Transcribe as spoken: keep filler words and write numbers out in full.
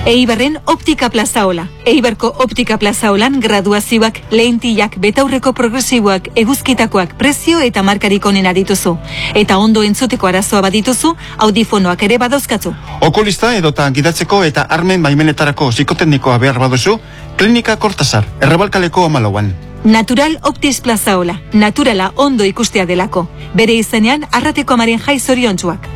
Eibarren Optika Plazaola. Eibarko Optika Plazaolan graduazioak, lehentiak, betaurreko progresiboak, eguzkitakoak, prezio eta markarik onena dituzu. Eta ondo entzuteko arazoa badituzu, audifonoak ere badauzkatzu. Okulista edota gidatzeko eta armen baimenetarako psikoteknikoa behar baduzu, Klinika Kortasar, Errebalkaleko Amalauan. Natural Optis Plazaola. Naturala ondo ikustea delako. Bere izenean, Arrateko Amaren jai zoriontsuak.